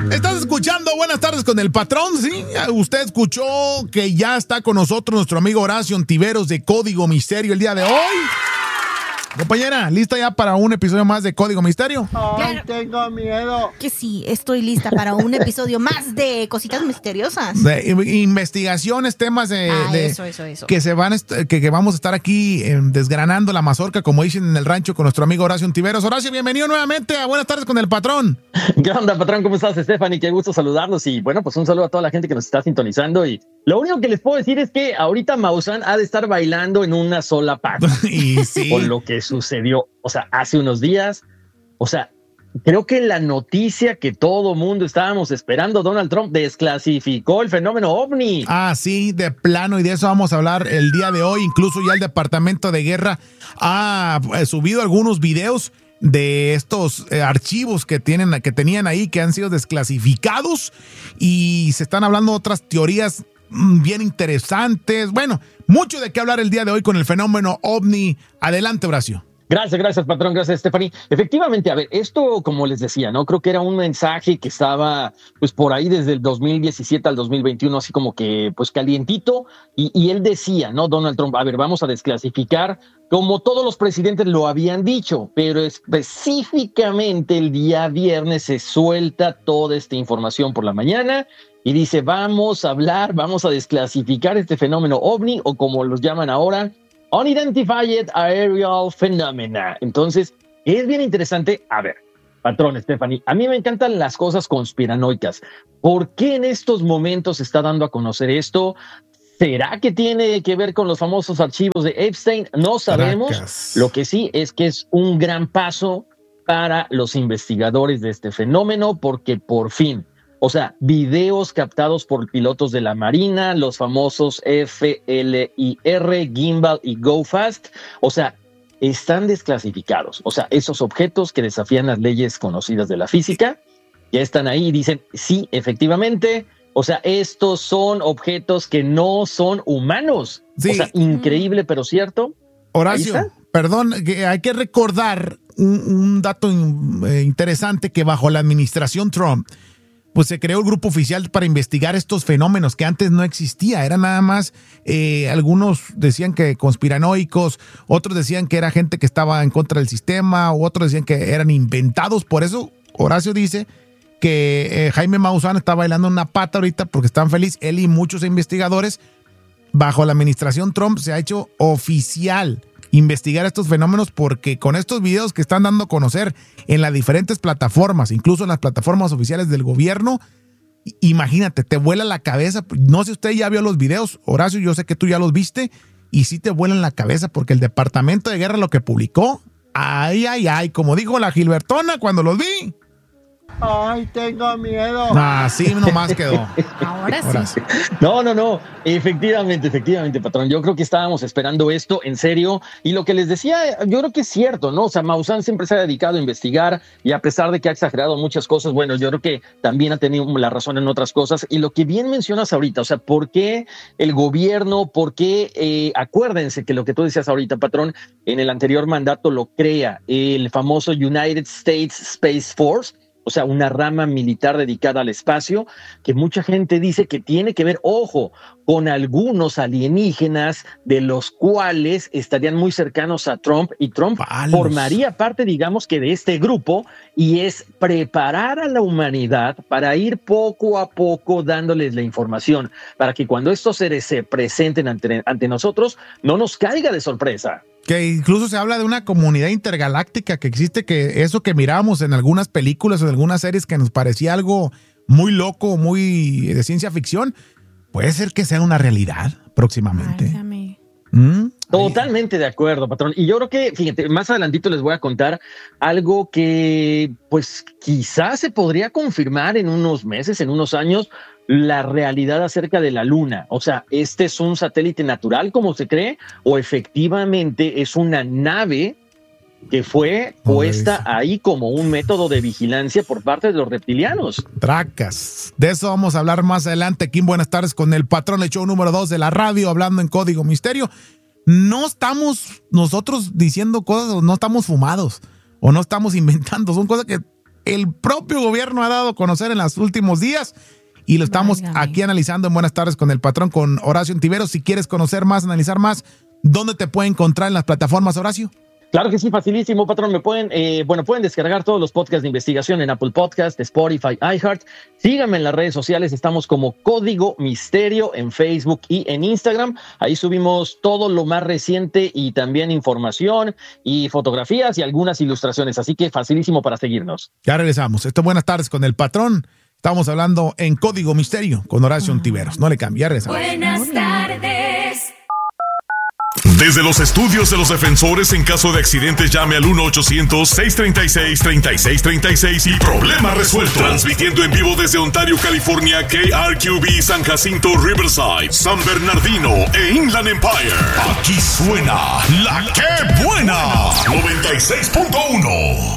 Estás escuchando Buenas tardes con el patrón, ¿sí? Usted escuchó que ya está con nosotros nuestro amigo Horacio Ontiveros de Código Misterio el día de hoy. Compañera, ¿lista ya para un episodio más de Código Misterio? Ay, tengo miedo. Que sí, estoy lista para un episodio más de cositas misteriosas. De investigaciones, temas Eso. que se van que vamos a estar aquí desgranando la mazorca, como dicen en el rancho, con nuestro amigo Horacio Ontiveros. Horacio, bienvenido nuevamente a Buenas tardes con el patrón. ¿Qué onda, patrón? ¿Cómo estás, Stephanie? Qué gusto saludarlos y bueno, pues un saludo a toda la gente que nos está sintonizando y lo único que les puedo decir es que ahorita Maussan ha de estar bailando en una sola pata. Y sí. Por lo que sucedió, o sea, hace unos días, o sea, creo que la noticia que todo mundo estábamos esperando, Donald Trump desclasificó el fenómeno OVNI. Ah, sí, de plano, y de eso vamos a hablar el día de hoy. Incluso ya el Departamento de Guerra ha subido algunos videos de estos archivos que tenían ahí, que han sido desclasificados, y se están hablando otras teorías bien interesantes. Bueno, mucho de qué hablar el día de hoy con el fenómeno OVNI. Adelante, Horacio. Gracias, patrón. Gracias, Stephanie. Efectivamente, a ver, esto, como les decía, ¿no? Creo que era un mensaje que estaba, pues, por ahí desde el 2017 al 2021, así como que, pues, calientito. Y él decía, ¿no? Donald Trump, a ver, vamos a desclasificar, como todos los presidentes lo habían dicho, pero específicamente el día viernes se suelta toda esta información por la mañana y dice, vamos a desclasificar este fenómeno OVNI, o como los llaman ahora, Unidentified Aerial Phenomena. Entonces, es bien interesante. A ver, patrón, Stephanie, a mí me encantan las cosas conspiranoicas. ¿Por qué en estos momentos se está dando a conocer esto? ¿Será que tiene que ver con los famosos archivos de Epstein? No sabemos. Caracas. Lo que sí es que es un gran paso para los investigadores de este fenómeno, porque por fin, o sea, videos captados por pilotos de la Marina, los famosos FLIR, Gimbal y Go Fast, o sea, están desclasificados. O sea, esos objetos que desafían las leyes conocidas de la física, ya están ahí y dicen, sí, efectivamente, o sea, estos son objetos que no son humanos. Sí. O sea, increíble, pero cierto. Horacio, perdón, que hay que recordar un dato interesante, que bajo la administración Trump, pues se creó el grupo oficial para investigar estos fenómenos que antes no existía. Era nada más, algunos decían que conspiranoicos, otros decían que era gente que estaba en contra del sistema, u otros decían que eran inventados. Por eso Horacio dice que Jaime Maussan está bailando una pata ahorita porque están felices. Él y muchos investigadores, bajo la administración Trump, se ha hecho oficial investigar estos fenómenos, porque con estos videos que están dando a conocer en las diferentes plataformas, incluso en las plataformas oficiales del gobierno, imagínate, te vuela la cabeza. No sé si usted ya vio los videos, Horacio, yo sé que tú ya los viste, y sí te vuelan la cabeza, porque el Departamento de Guerra lo que publicó, ay, como dijo la Gilbertona cuando los vi. Ay, tengo miedo. Así nomás quedó. Ahora sí. No. Efectivamente, patrón. Yo creo que estábamos esperando esto, en serio. Y lo que les decía, yo creo que es cierto, ¿no? O sea, Maussan siempre se ha dedicado a investigar, y a pesar de que ha exagerado muchas cosas, bueno, yo creo que también ha tenido la razón en otras cosas. Y lo que bien mencionas ahorita, o sea, ¿por qué el gobierno, acuérdense que lo que tú decías ahorita, patrón, en el anterior mandato lo crea el famoso United States Space Force, o sea, una rama militar dedicada al espacio, que mucha gente dice que tiene que ver, ojo, con algunos alienígenas, de los cuales estarían muy cercanos a Trump, y Trump formaría parte, digamos, que de este grupo, y es preparar a la humanidad para ir poco a poco dándoles la información, para que cuando estos seres se presenten ante nosotros, no nos caiga de sorpresa. Que incluso se habla de una comunidad intergaláctica que existe, que eso que mirábamos en algunas películas o en algunas series que nos parecía algo muy loco, muy de ciencia ficción, puede ser que sea una realidad próximamente. Totalmente de acuerdo, patrón. Y yo creo que, fíjate, más adelantito les voy a contar algo que, pues, quizás se podría confirmar en unos meses, en unos años, la realidad acerca de la Luna. O sea, ¿este es un satélite natural, como se cree, o efectivamente es una nave que fue puesta ahí como un método de vigilancia por parte de los reptilianos? Tracas. De eso vamos a hablar más adelante aquí en Buenas tardes con el patrón, el show número 2 de la radio, hablando en Código Misterio. No estamos nosotros diciendo cosas, o no estamos fumados, o no estamos inventando, son cosas que el propio gobierno ha dado a conocer en los últimos días y lo estamos aquí analizando en Buenas Tardes con el Patrón, con Horacio Ontiveros. Si quieres conocer más, analizar más, ¿dónde te puede encontrar en las plataformas, Horacio? Claro que sí, facilísimo, patrón. Pueden descargar todos los podcasts de investigación en Apple Podcast, Spotify, iHeart. Síganme en las redes sociales, estamos como Código Misterio en Facebook y en Instagram. Ahí subimos todo lo más reciente y también información y fotografías y algunas ilustraciones, así que facilísimo para seguirnos. Ya regresamos. Esto es Buenas Tardes con el Patrón. Estamos hablando en Código Misterio con Horacio Ontiveros. No le cambie, ya regresamos. Buenas tardes. Desde los estudios de los defensores, en caso de accidentes, llame al 1-800-636-3636 y problema resuelto. Transmitiendo en vivo desde Ontario, California, KRQB, San Jacinto, Riverside, San Bernardino e Inland Empire. Aquí suena La Que Buena 96.1.